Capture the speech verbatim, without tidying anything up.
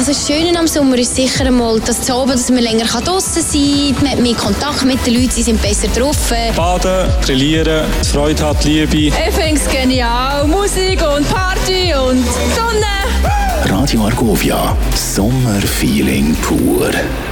Also das Schöne am Sommer ist sicher einmal, dass, zu oben, dass man länger draussen sein kann, man hat mehr Kontakt mit den Leuten, sie sind besser drauf. Baden, grillieren, Freude hat, Liebe. Ich finde es genial, Musik und Party und Sonne. Radio Argovia, Sommerfeeling pur.